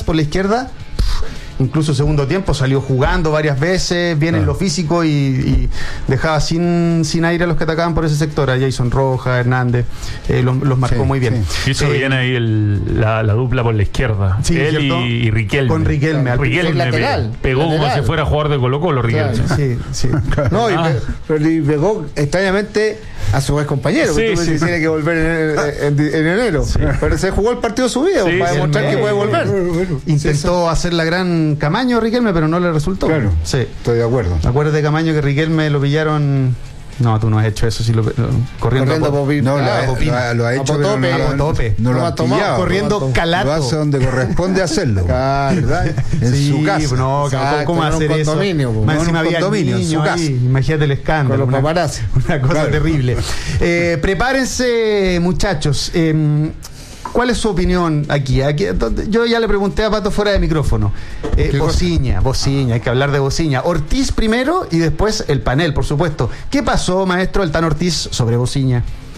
por la izquierda, incluso segundo tiempo salió jugando varias veces, bien en lo físico y dejaba sin aire a los que atacaban por ese sector, a Jason Rojas, Hernández, los marcó muy bien. Sí. Hizo bien ahí la dupla por la izquierda, sí, él y Riquelme. Con Riquelme. Riquelme pegó como si fuera jugador de Colo-Colo, Riquelme. Claro. Sí. No, y pegó extrañamente a su ex compañero, que tiene que volver en enero. Sí. Pero se jugó el partido de su vida para demostrar que puede volver. Intentó hacer la gran Camaño Riquelme, pero no le resultó. Claro, sí. Estoy de acuerdo. Acuérdate, Camaño, que Riquelme lo pillaron. No, tú no has hecho eso, corriendo no, lo ha hecho, pero no lo ha pillado. Corriendo calato. Lo hace donde corresponde hacerlo. En su casa. No, ¿cómo hacer eso? Más encima había niños en su casa. Imagínate el escándalo. Con los paparazzi. Una cosa terrible. Prepárense, muchachos. ¿Cuál es su opinión aquí? Yo ya le pregunté a Pato fuera de micrófono. Bociña, hay que hablar de Bociña. Ortiz primero y después el panel, por supuesto. ¿Qué pasó, maestro, el Tan Ortiz sobre Bociña?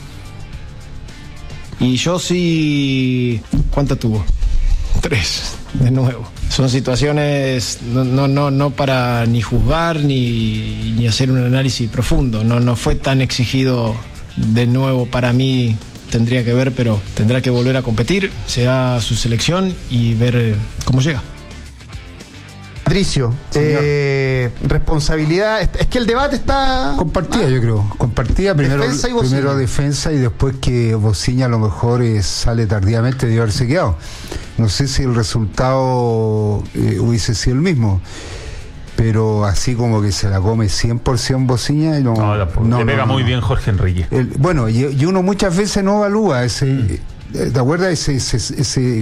Y yo sí... ¿Cuánto tuvo? 3, de nuevo. Son situaciones no para ni juzgar ni hacer un análisis profundo. No fue tan exigido de nuevo para mí. Tendría que ver, pero tendrá que volver a competir, será su selección y ver cómo llega. Patricio, responsabilidad, es que el debate está compartida, yo creo, compartida primero defensa y después que Bociña a lo mejor sale tardíamente de haberse quedado. No sé si el resultado hubiese sido el mismo, pero así como que se la come 100% Bociña, le pega muy bien Jorge Enrique. Bueno, y uno muchas veces no evalúa ese, ¿te acuerdas? Ese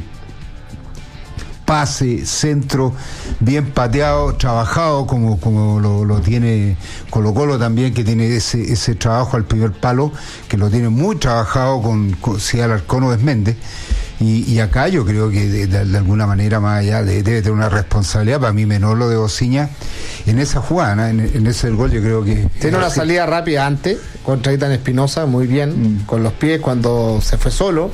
pase, centro, bien pateado, trabajado, como lo tiene Colo-Colo también, que tiene ese trabajo al primer palo, que lo tiene muy trabajado con si Alarcón o Desméndez. Y acá yo creo que de alguna manera, más allá debe tener una responsabilidad, para mí menor lo de Bociña en esa jugada, en ese gol. Yo creo que tiene una salida rápida antes contra Ethan Espinosa, muy bien, con los pies cuando se fue solo.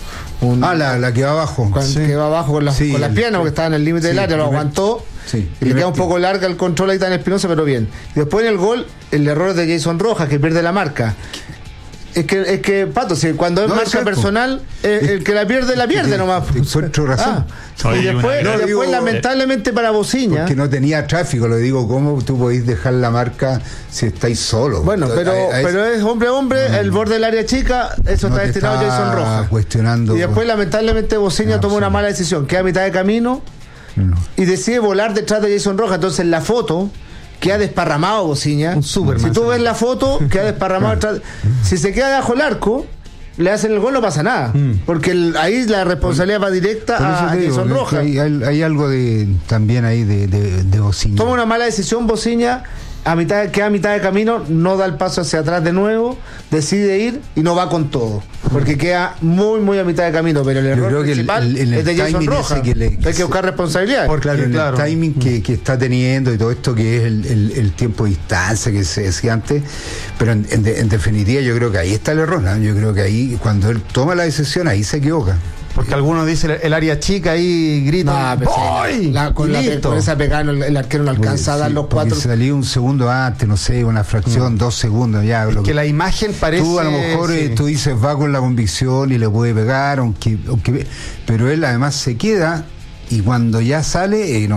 La que va abajo. Que va abajo con las piernas, porque estaba en el límite del área, lo aguantó. Y le queda un poco larga el control a Ethan Espinosa, pero bien. Y después en el gol, el error de Jason Rojas, que pierde la marca. Es que Pato, cuando es marca personal, el que la pierde nomás. Encuentro razón. Y después lamentablemente para Bociña. Porque no tenía tráfico, lo digo, ¿cómo tú podéis dejar la marca si estáis solos? Bueno, pero es hombre, el borde del área chica, eso está destinado a Jason Rojas. Cuestionando. Y después lamentablemente Bociña toma una mala decisión, queda a mitad de camino y decide volar detrás de Jason Rojas. Entonces en la foto queda desparramado Bociña. Si tú ves la foto, queda desparramado detrás. Si se queda bajo el arco, le hacen el gol, no pasa nada. Porque ahí la responsabilidad va directa a Jason Rojas. Hay algo también ahí de Bociña. Toma una mala decisión Bociña, queda a mitad de camino, no da el paso hacia atrás de nuevo, decide ir y no va con todo. Porque queda muy a mitad de camino, pero el error principal es de Jason Rojas. Hay que buscar responsabilidades. El timing que está teniendo y todo esto, que es el tiempo de distancia que se decía antes, pero en definitiva yo creo que ahí está el error, ¿no? Yo creo que ahí, cuando él toma la decisión, ahí se equivoca. Porque algunos dicen el área chica ahí grita. Con esa pegada el arquero no alcanza a dar los 4. Salía un segundo antes, no sé, una fracción, 2 segundos ya. Que la imagen parece. Tú a lo mejor tú dices va con la convicción y le puede pegar, aunque pero él además se queda. Y cuando ya sale, ahí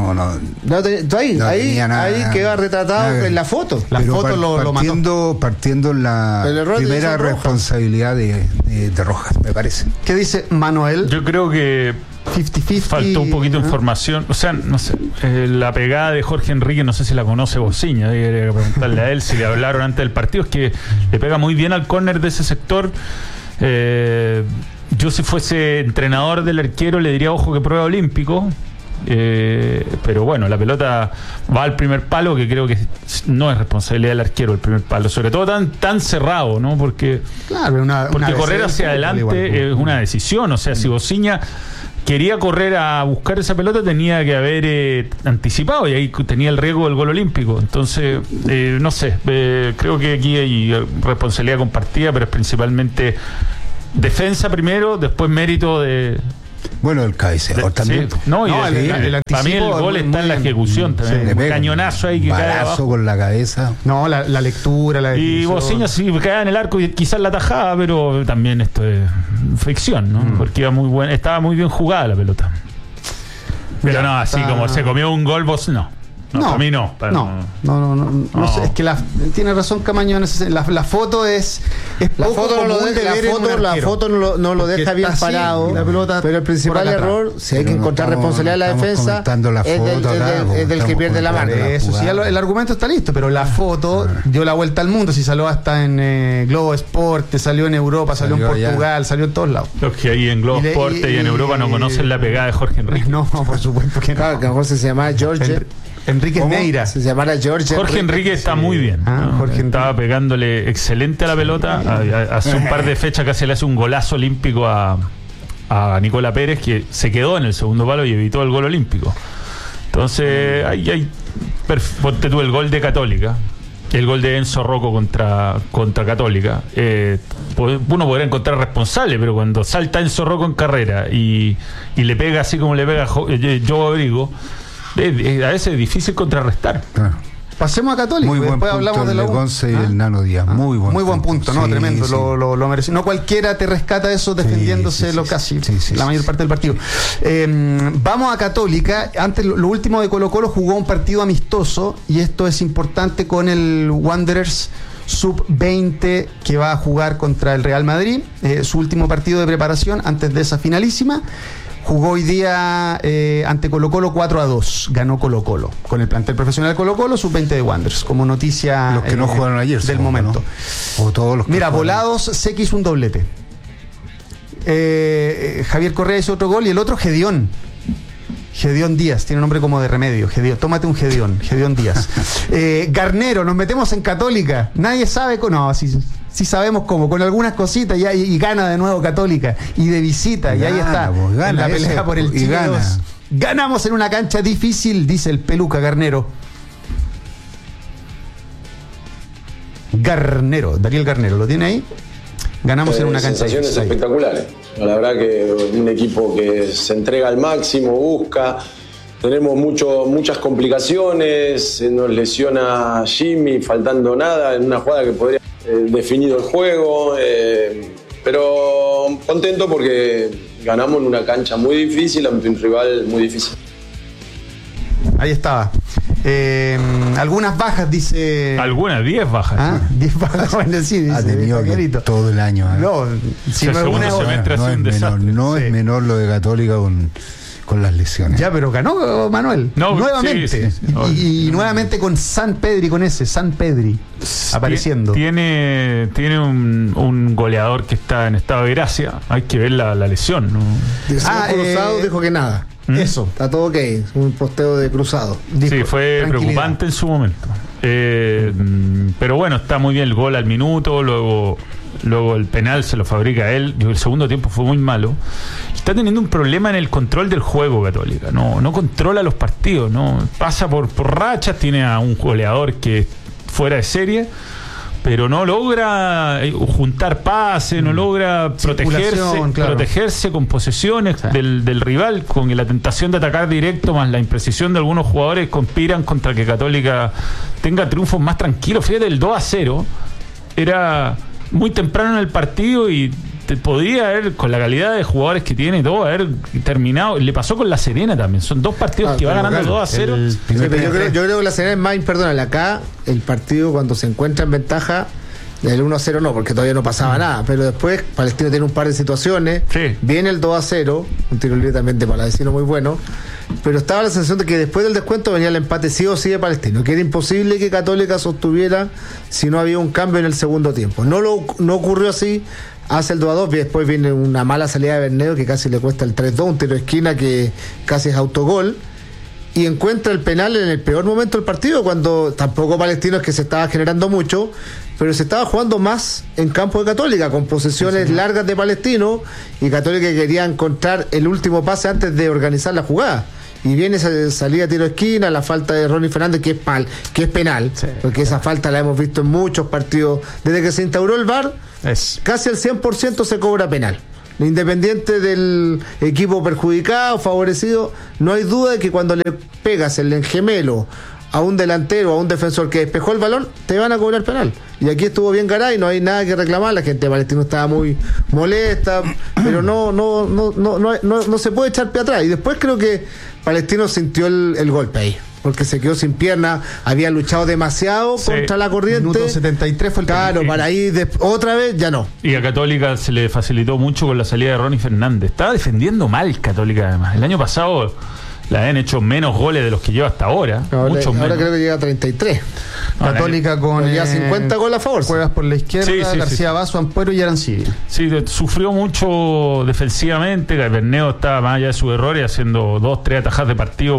queda retratado en la foto. La foto lo mató. Partiendo la primera responsabilidad de Rojas, me parece. ¿Qué dice Manuel? Yo creo que 50-50, faltó un poquito de información. O sea, no sé, la pegada de Jorge Enrique, no sé si la conoce Bociña, debería preguntarle a él si le hablaron antes del partido. Es que le pega muy bien al córner de ese sector. Yo, si fuese entrenador del arquero, le diría ojo que prueba olímpico, pero bueno, la pelota va al primer palo, que creo que no es responsabilidad del arquero el primer palo, sobre todo tan cerrado, ¿no? Porque correr hacia adelante es una decisión. O sea, si Bociña quería correr a buscar esa pelota, tenía que haber anticipado, y ahí tenía el riesgo del gol olímpico. Entonces, no sé, creo que aquí hay responsabilidad compartida, pero es principalmente defensa primero, después mérito de Bueno, el cabeceador también. Sí. No, para mí el gol está en la ejecución también. Un cañonazo ahí que cae abajo con la cabeza. No, la lectura, la y Bociña sí cae en el arco y quizás la tajaba, pero también esto es ficción, ¿no? Porque estaba muy bien jugada la pelota. Pero no, así como se comió un gol, vos no. No, a mí no. No sé, es que tiene razón Camaño en ese, la foto es la foto no lo deja bien parado, pero el principal error, si hay que encontrar responsabilidad de la defensa, es del que pierde la mano. Eso sí, el argumento está listo, pero la foto dio la vuelta al mundo, si salió hasta en Globo Esporte, salió en Europa, salió en Portugal, salió en todos lados. Los que ahí en Globo Esporte y en Europa no conocen la pegada de Jorge Enrique. No, por supuesto que no. Claro, que a mejor se llama George Enrique Neira. Se llamara Jorge Enrique está muy bien. Jorge estaba pegándole excelente a la pelota. Hace un par de fechas casi le hace un golazo olímpico a Nicola Pérez, que se quedó en el segundo palo y evitó el gol olímpico. Entonces, ponte tú el gol de Católica, el gol de Enzo Rocco contra Católica. Uno podría encontrar responsable, pero cuando salta Enzo Rocco en carrera y le pega así como le pega Joe Abrigo, a veces es difícil contrarrestar. Pasemos a Católica. Muy buen punto hablamos de Conce y el Nano Díaz. Muy buen punto, ¿no? Sí, tremendo, sí. Lo mereció. No cualquiera te rescata eso defendiéndose la mayor parte del partido. Vamos a Católica. Antes, lo último de Colo-Colo, jugó un partido amistoso, y esto es importante, con el Wanderers Sub-20, que va a jugar contra el Real Madrid. Su último partido de preparación antes de esa finalísima. Jugó hoy día ante Colo-Colo 4-2. Ganó Colo-Colo. Con el plantel profesional de Colo-Colo, Sub-20 de Wanderers. Como noticia los que no jugaron ayer del momento. ¿No? O todos los que Mira, Volados sé que hizo un doblete. Javier Correa hizo otro gol, y el otro Gedeón Díaz, tiene nombre como de remedio. Tómate un Gedeón Díaz. Garnero, nos metemos en Católica. Nadie sabe sí sabemos cómo, con algunas cositas, y gana de nuevo Católica, y de visita, y ahí está, en la pelea por el Chile 2. Ganamos en una cancha difícil, dice el peluca Garnero. Daniel Garnero, ¿lo tiene ahí? Ganamos en una cancha difícil. Sensaciones espectaculares. La verdad que un equipo que se entrega al máximo, busca. Tenemos muchas complicaciones, se nos lesiona Jimmy, faltando nada, en una jugada que podría haber definido el juego, pero contento porque ganamos en una cancha muy difícil, ante un rival muy difícil. Ahí estaba. Algunas bajas, dice. Algunas, 10 bajas. 10 bajas, bueno, sí, dice. Ha tenido todo el año. No, si no es menor lo de Católica con las lesiones. Ya, pero ganó Manuel. Nuevamente. Sí. Y nuevamente con San Pedri, apareciendo. Tiene un goleador que está en estado de gracia. Hay que ver la lesión, ¿no? Cruzado dijo que nada. Eso. Está todo ok. Un posteo de Cruzado. Sí, fue preocupante en su momento. Pero bueno, está muy bien el gol al minuto. Luego el penal se lo fabrica él. El segundo tiempo fue muy malo. Está teniendo un problema en el control del juego Católica. No controla los partidos. No pasa por rachas. Tiene a un goleador que es fuera de serie, pero no logra juntar pases, no logra protegerse con posesiones del rival, con la tentación de atacar directo, más la imprecisión de algunos jugadores, conspiran contra que Católica tenga triunfos más tranquilos. Fíjate, el 2-0 era muy temprano en el partido y podría haber, con la calidad de jugadores que tiene, todo haber terminado. Le pasó con La Serena también. Son dos partidos que va ganando 2-0. Yo creo que La Serena es más imperdonable. Acá el partido, cuando se encuentra en ventaja, el 1-0 no, porque todavía no pasaba nada, pero después Palestino tiene un par de situaciones, viene el 2-0, un tiro libre también de Palestino muy bueno, pero estaba la sensación de que después del descuento venía el empate sí o sí de Palestino, que era imposible que Católica sostuviera si no había un cambio en el segundo tiempo. No ocurrió así. Hace el 2-2, y después viene una mala salida de Bernedo que casi le cuesta el 3-2, un tiro de esquina que casi es autogol, y encuentra el penal en el peor momento del partido, cuando tampoco Palestino es que se estaba generando mucho, pero se estaba jugando más en campo de Católica, con posesiones largas de Palestino, y Católica quería encontrar el último pase antes de organizar la jugada. Y viene esa salida tiro de esquina, la falta de Ronnie Fernández, que es penal, porque esa falta la hemos visto en muchos partidos. Desde que se instauró el VAR, casi al 100% se cobra penal. Independiente del equipo perjudicado, favorecido, no hay duda de que cuando le pegas el gemelo a un delantero, a un defensor que despejó el balón, te van a cobrar penal. Y aquí estuvo bien Garay, no hay nada que reclamar, la gente de Palestino estaba muy molesta, pero no se puede echar pie atrás. Y después creo que Palestino sintió el golpe ahí, porque se quedó sin pierna, había luchado demasiado contra la corriente. Minuto 73 fue el claro, para ir otra vez ya no. Y a Católica se le facilitó mucho con la salida de Ronnie Fernández. Estaba defendiendo mal Católica además. El año pasado le habían hecho menos goles de los que lleva hasta ahora. Ahora menos. creo que llega a 33. Católica con 50 goles a favor. Juegas por la izquierda, García Basso, Ampuero y Arancibia. Sí, sufrió mucho defensivamente. Berneo estaba más allá de sus errores, haciendo 2-3 atajadas de partido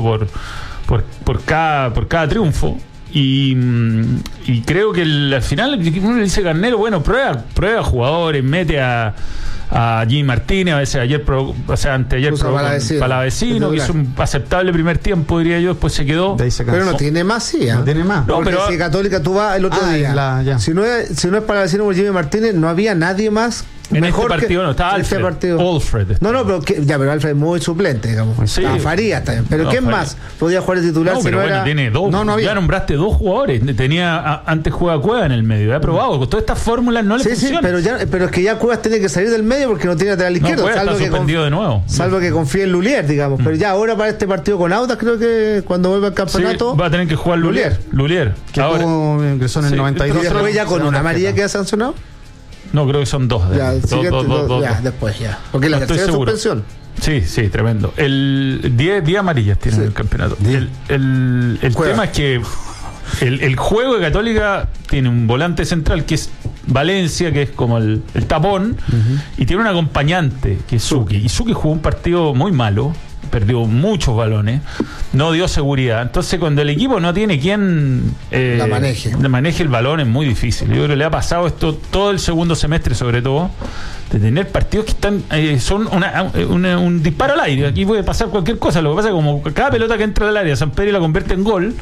por cada triunfo. Y creo que al final uno le dice Garnero, bueno, prueba jugadores, mete a Jimmy Martínez, a veces anteayer Palavecino, que hizo un aceptable primer tiempo, diría yo, después se quedó. Pero no tiene más, sí. No tiene más. No, pero si Católica tú vas el otro día, si no es Palavecino o Jimmy Martínez, no había nadie más. En mejor este partido no estaba Alfred. Alfred. Pero Alfred es muy suplente, digamos. Sí. Farías también. Pero ¿quién más podía jugar de titular? Tiene dos. Ya nombraste dos jugadores. Antes juega Cueva en el medio. Ha probado. Con todas estas fórmulas no le funciona. Sí, pero es que ya Cuevas tiene que salir del medio porque no tiene lateral izquierdo. Está suspendido de nuevo. Salvo que confíe en Lulier, digamos. Pero ya ahora para este partido con Audax, creo que cuando vuelva al campeonato va a tener que jugar Lulier. Que ingresó en el 92. ¿Y después ya con una amarilla queda sancionado? No, creo que son dos. Después ya. Porque la tercera suspensión. Sí, tremendo. 10 amarillas tiene el campeonato. El tema es que el juego de Católica tiene un volante central que es Valencia, que es como el tapón, y tiene un acompañante que es Suki. Y Suki jugó un partido muy malo, perdió muchos balones, no dio seguridad. Entonces, cuando el equipo no tiene quien maneje el balón, es muy difícil. Yo creo que le ha pasado esto todo el segundo semestre, sobre todo, de tener partidos que están son un disparo al aire. Aquí puede pasar cualquier cosa. Lo que pasa es que como cada pelota que entra al área, Samperi la convierte en gol.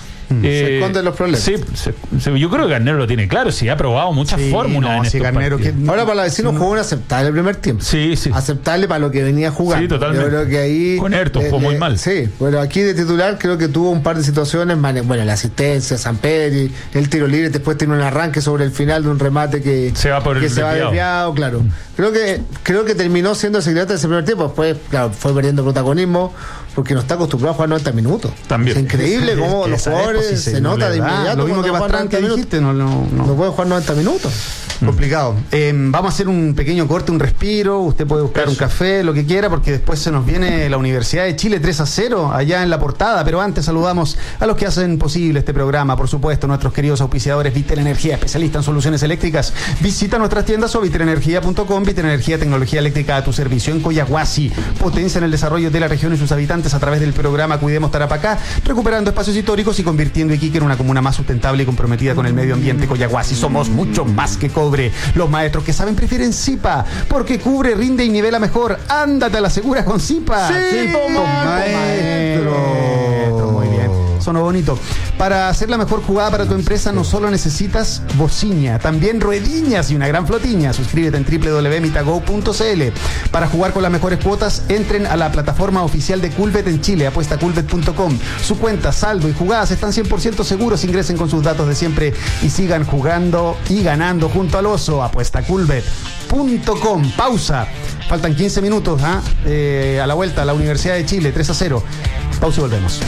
Se esconden los problemas. Sí, yo creo que Garnero lo tiene claro. Sí, ha probado muchas fórmulas. Ahora para la vecino jugó un aceptable el primer tiempo. Sí. Aceptable para lo que venía jugando. Sí, totalmente. Yo creo que ahí con Herto jugó muy mal. Sí, bueno, aquí de titular creo que tuvo un par de situaciones. Bueno, la asistencia, Samperi, el tiro libre, después tiene un arranque sobre el final de un remate que se va desviado, claro. Creo que terminó siendo el secreto de ese primer tiempo. Después, claro, fue perdiendo protagonismo porque no está acostumbrado a jugar 90 minutos. También. Es increíble cómo los jugadores se nota de inmediato. Lo mismo que Pastrán que dijiste, no pueden jugar 90 minutos. Complicado. Vamos a hacer un pequeño corte, un respiro. Usted puede buscar un café, lo que quiera, porque después se nos viene la Universidad de Chile 3-0 allá en la portada. Pero antes saludamos a los que hacen posible este programa. Por supuesto, nuestros queridos auspiciadores Vitel Energía, especialista en soluciones eléctricas. Visita nuestras tiendas o vitelenergia.com. Vitel Energía, tecnología eléctrica a tu servicio. En Coyahuasi, potencia en el desarrollo de la región y sus habitantes a través del programa Cuidemos Tarapacá, recuperando espacios históricos y convirtiendo Iquique en una comuna más sustentable y comprometida con el medio ambiente. Coyahuasi, somos mucho más que cobre. Los maestros que saben prefieren Zipa, porque cubre, rinde y nivela mejor. Ándate a la segura con Zipa. Sí, maestro. Muy bien. Sonó bonito. Para hacer la mejor jugada para tu empresa no solo necesitas bociña, también ruediñas y una gran flotiña. Suscríbete en www.mitago.cl. Para jugar con las mejores cuotas, entren a la plataforma oficial de Culbet en Chile, apuestaculbet.com. Su cuenta, saldo y jugadas están 100% seguros. Ingresen con sus datos de siempre y sigan jugando y ganando junto al oso. apuestaculbet.com. Pausa. Faltan 15 minutos a la vuelta a la Universidad de Chile, 3-0. Pausa y volvemos.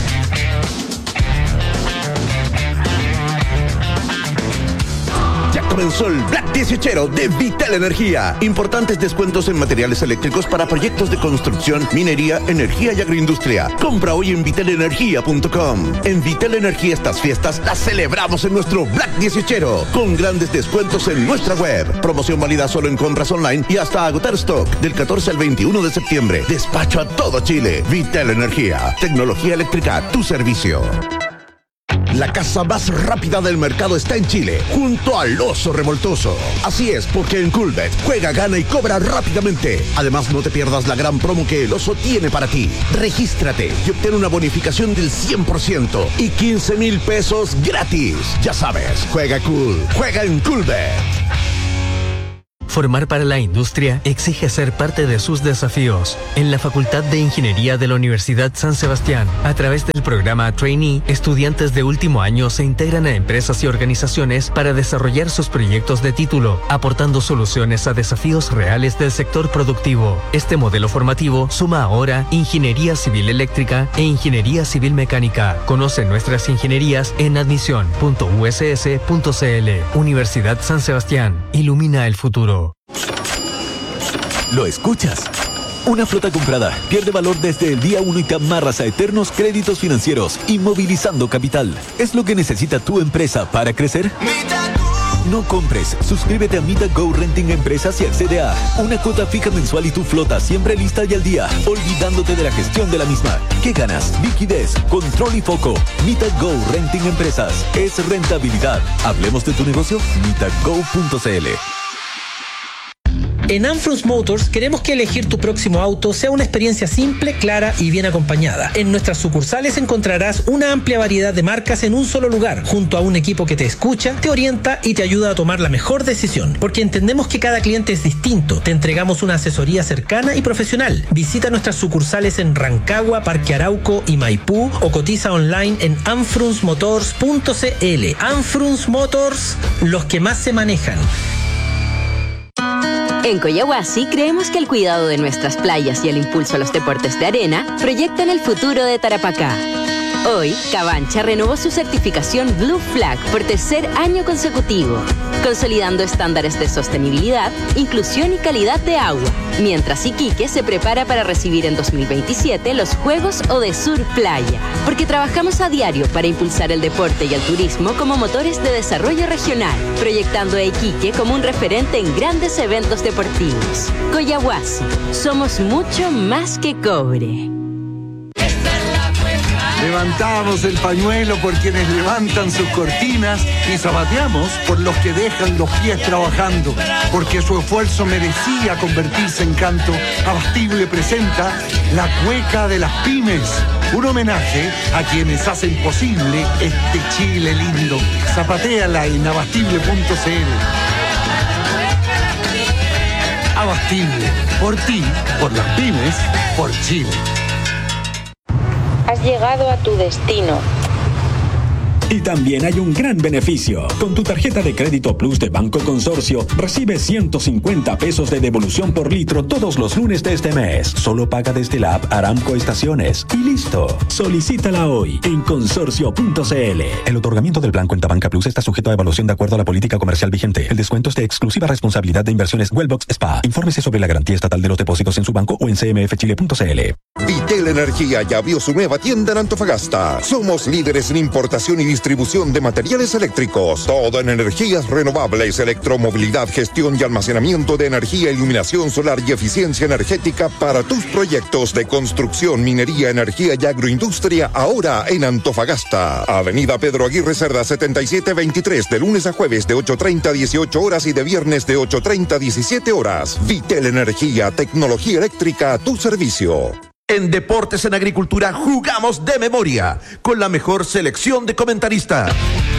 Comenzó el Black 18 de Vitel Energía. Importantes descuentos en materiales eléctricos para proyectos de construcción, minería, energía y agroindustria. Compra hoy en vitelenergia.com. En Vitel Energía estas fiestas las celebramos en nuestro Black 18 con grandes descuentos en nuestra web. Promoción válida solo en compras online y hasta agotar stock del 14 al 21 de septiembre. Despacho a todo Chile. Vitel Energía. Tecnología eléctrica a tu servicio. La casa más rápida del mercado está en Chile, junto al Oso Revoltoso. Así es, porque en Culbet juega, gana y cobra rápidamente. Además, no te pierdas la gran promo que el Oso tiene para ti. Regístrate y obtén una bonificación del 100% y 15,000 pesos gratis. Ya sabes, juega cool, juega en Culbet. Formar para la industria exige ser parte de sus desafíos. En la Facultad de Ingeniería de la Universidad San Sebastián, a través del programa Trainee, estudiantes de último año se integran a empresas y organizaciones para desarrollar sus proyectos de título, aportando soluciones a desafíos reales del sector productivo. Este modelo formativo suma ahora Ingeniería Civil Eléctrica e Ingeniería Civil Mecánica. Conoce nuestras ingenierías en admisión.uss.cl. Universidad San Sebastián. Ilumina el futuro. ¿Lo escuchas? Una flota comprada pierde valor desde el día 1 y te amarras a eternos créditos financieros, inmovilizando capital. ¿Es lo que necesita tu empresa para crecer? No compres. Suscríbete a Mita Go Renting Empresas y accede a una cuota fija mensual y tu flota siempre lista y al día, olvidándote de la gestión de la misma. ¿Qué ganas? Liquidez, control y foco. Mita Go Renting Empresas. Es rentabilidad. Hablemos de tu negocio. MitaGo.cl. En Anfrunz Motors queremos que elegir tu próximo auto sea una experiencia simple, clara y bien acompañada. En nuestras sucursales encontrarás una amplia variedad de marcas en un solo lugar, junto a un equipo que te escucha, te orienta y te ayuda a tomar la mejor decisión. Porque entendemos que cada cliente es distinto, te entregamos una asesoría cercana y profesional. Visita nuestras sucursales en Rancagua, Parque Arauco y Maipú o cotiza online en anfrunzmotors.cl. Anfrunz Motors, los que más se manejan. En Coyahuasi creemos que el cuidado de nuestras playas y el impulso a los deportes de arena proyectan el futuro de Tarapacá. Hoy, Cabancha renovó su certificación Blue Flag por tercer año consecutivo, consolidando estándares de sostenibilidad, inclusión y calidad de agua, mientras Iquique se prepara para recibir en 2027 los Juegos Odesur Playa, porque trabajamos a diario para impulsar el deporte y el turismo como motores de desarrollo regional, proyectando a Iquique como un referente en grandes eventos deportivos. Coyahuasi, somos mucho más que cobre. Levantamos el pañuelo por quienes levantan sus cortinas y zapateamos por los que dejan los pies trabajando, porque su esfuerzo merecía convertirse en canto. Abastible presenta La Cueca de las Pymes, un homenaje a quienes hacen posible este Chile lindo. Zapatéala en abastible.cl. Abastible, por ti, por las pymes, por Chile. Has llegado a tu destino. Y también hay un gran beneficio. Con tu tarjeta de crédito Plus de Banco Consorcio, recibes 150 pesos de devolución por litro todos los lunes de este mes. Solo paga desde la app Aramco Estaciones. Y listo. Solicítala hoy en consorcio.cl. El otorgamiento del plan Cuenta Banca Plus está sujeto a evaluación de acuerdo a la política comercial vigente. El descuento es de exclusiva responsabilidad de Inversiones Wellbox SPA. Infórmese sobre la garantía estatal de los depósitos en su banco o en cmfchile.cl. Vitel Energía ya abrió su nueva tienda en Antofagasta. Somos líderes en importación y distribución de materiales eléctricos. Todo en energías renovables, electromovilidad, gestión y almacenamiento de energía, iluminación solar y eficiencia energética para tus proyectos de construcción, minería, energía y agroindustria, ahora en Antofagasta. Avenida Pedro Aguirre Cerda 7723, de lunes a jueves de 8:30 a 18 horas y de viernes de 8:30 a 17 horas. Vitel Energía, tecnología eléctrica a tu servicio. En Deportes en Agricultura jugamos de memoria con la mejor selección de comentaristas.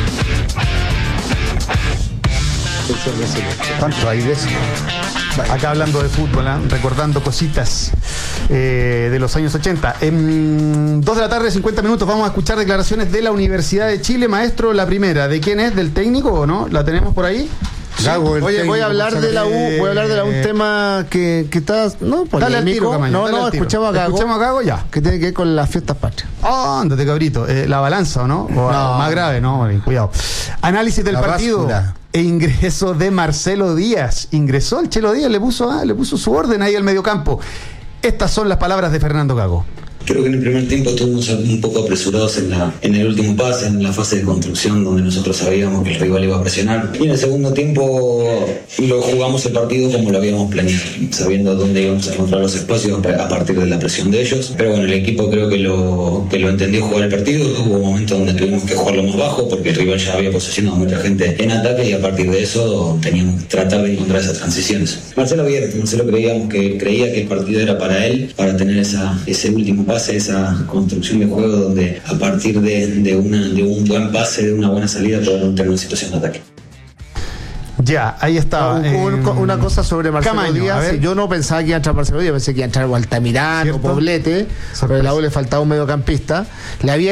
¿Cuánto hay de eso? Acá hablando de fútbol, recordando cositas de los años 80. 2 de la tarde, 50 minutos, vamos a escuchar declaraciones de la Universidad de Chile. Maestro, la primera, ¿de quién es? ¿Del técnico o no? ¿La tenemos por ahí? Gago, voy a hablar de la U, un tema que está, no, dale al tiro, Camaño, no, escuchamos a Gago. Escuchamos a Gago ya. Que tiene que ver con las fiestas patrias. Ándate, cabrito. La balanza, ¿o no? O no. Más grave, no, cuidado. Análisis del partido e ingreso de Marcelo Díaz. Ingresó el Chelo Díaz, le puso su orden ahí al mediocampo. Estas son las palabras de Fernando Gago. Creo que en el primer tiempo estuvimos un poco apresurados en el último pase, en la fase de construcción donde nosotros sabíamos que el rival iba a presionar. Y en el segundo tiempo lo jugamos el partido como lo habíamos planeado, sabiendo dónde íbamos a encontrar los espacios a partir de la presión de ellos. Pero bueno, el equipo creo que lo entendió jugar el partido. Hubo momentos donde tuvimos que jugarlo más bajo porque el rival ya había posesionado a mucha gente en ataque y a partir de eso teníamos que tratar de encontrar esas transiciones. Marcelo creía que el partido era para él, para tener ese último pase, esa construcción de juego donde a partir de un buen pase, de una buena salida, podemos tener una situación de ataque. Ya, ahí está. Una cosa sobre Marcelo Camaño, Díaz. Yo no pensaba que iba a entrar Marcelo Díaz, pensé que iba a entrar Altamirano, Poblete, pero a la U le faltaba un mediocampista. Le había